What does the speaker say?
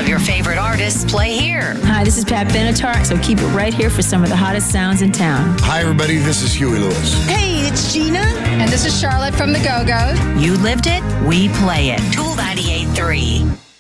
of your favorite artists play here. Hi, this is Pat Benatar, so keep it right here for some of the hottest sounds in town. Hi, everybody. This is Huey Lewis. Hey, it's Gina. And this is Charlotte from the Go-Go's. You lived it, we play it. Cool 98.3.